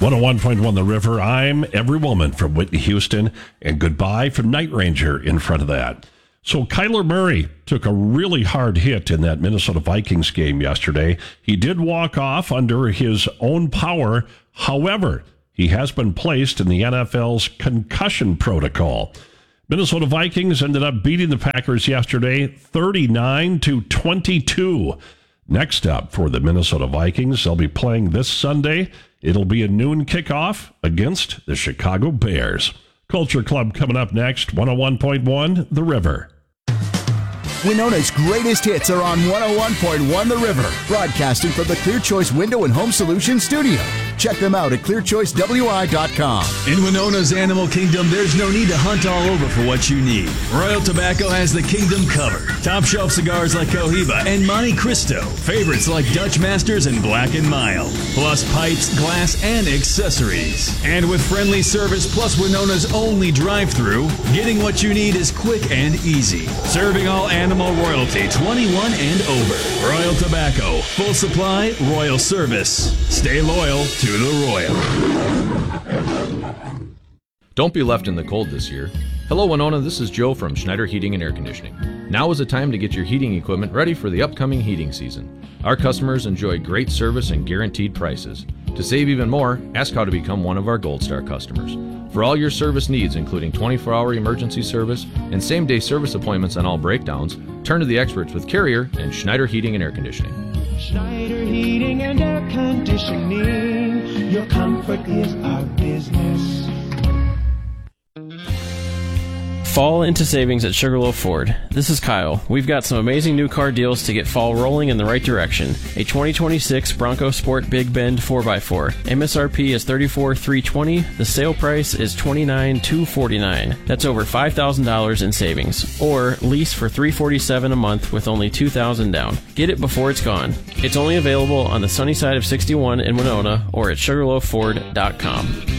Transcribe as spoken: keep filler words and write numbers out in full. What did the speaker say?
one oh one point one The River. I'm Every Woman from Whitney Houston, and Goodbye from Night Ranger in front of that. So Kyler Murray took a really hard hit in that Minnesota Vikings game yesterday. He did walk off under his own power. However, he has been placed in the N F L's concussion protocol. Minnesota Vikings ended up beating the Packers yesterday, thirty-nine to twenty-two. Next up for the Minnesota Vikings, they'll be playing this Sunday. It'll be a noon kickoff against the Chicago Bears. Culture Club coming up next, one oh one point one The River. Winona's greatest hits are on one oh one point one The River, broadcasting from the Clear Choice Window and Home Solutions studio. Check them out at clear choice w i dot com. In Winona's Animal Kingdom, there's no need to hunt all over for what you need. Royal Tobacco has the kingdom covered. Top shelf cigars like Cohiba and Monte Cristo. Favorites like Dutch Masters and Black and Mild. Plus pipes, glass, and accessories. And with friendly service plus Winona's only drive-thru, getting what you need is quick and easy. Serving all animal royalty, twenty-one and over. Royal Tobacco. Full supply, royal service. Stay loyal to the Royal. Don't be left in the cold this year. Hello, Winona. This is Joe from Schneider Heating and Air Conditioning. Now is the time to get your heating equipment ready for the upcoming heating season. Our customers enjoy great service and guaranteed prices. To save even more, ask how to become one of our Gold Star customers. For all your service needs, including twenty-four hour emergency service and same-day service appointments on all breakdowns, turn to the experts with Carrier and Schneider Heating and Air Conditioning. Schneider Heating and Air Conditioning, your comfort is our business. Fall into savings at Sugarloaf Ford. This is Kyle. We've got some amazing new car deals to get fall rolling in the right direction. A twenty twenty-six Bronco Sport Big Bend four by four. M S R P is thirty-four thousand three hundred twenty dollars. The sale price is twenty-nine thousand two hundred forty-nine dollars. That's over five thousand dollars in savings. Or lease for three hundred forty-seven dollars a month with only two thousand dollars down. Get it before it's gone. It's only available on the sunny side of sixty-one in Winona or at sugarloaf ford dot com.